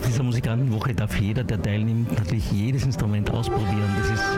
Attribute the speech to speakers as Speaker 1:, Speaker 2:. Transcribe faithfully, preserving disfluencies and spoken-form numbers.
Speaker 1: dieser Musikantenwoche darf jeder, der teilnimmt, natürlich jedes Instrument ausprobieren. Das ist